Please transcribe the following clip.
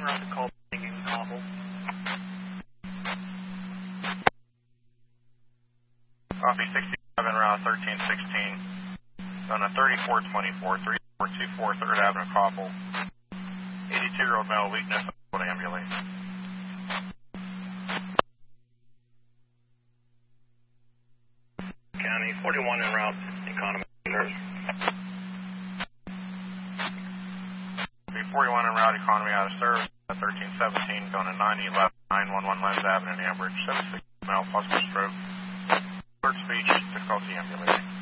route to call in Cobble. Copy 67 route 1316. On a 3424, 3424 3rd Avenue, Cobble. 82-year-old male, weakness, ambulance. County 41 en route, economy nurse. 41 en route, economy out of service. 1317 going to 90 left, 911 Lens Avenue, Ambridge. 76 male, possible stroke. Third speech, difficulty ambulance.